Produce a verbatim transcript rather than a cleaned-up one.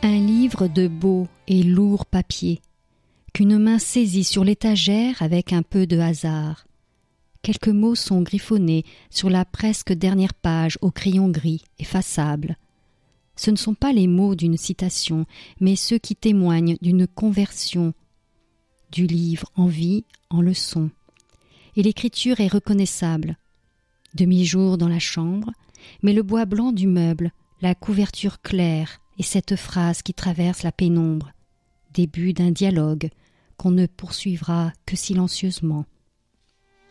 Un livre de beau et lourd papier, qu'une main saisit sur l'étagère avec un peu de hasard. Quelques mots sont griffonnés sur la presque dernière page au crayon gris, effaçable. Ce ne sont pas les mots d'une citation, mais ceux qui témoignent d'une conversion du livre en vie, en leçon. Et l'écriture est reconnaissable. Demi-jour dans la chambre, mais le bois blanc du meuble, la couverture claire et cette phrase qui traverse la pénombre. Début d'un dialogue qu'on ne poursuivra que silencieusement.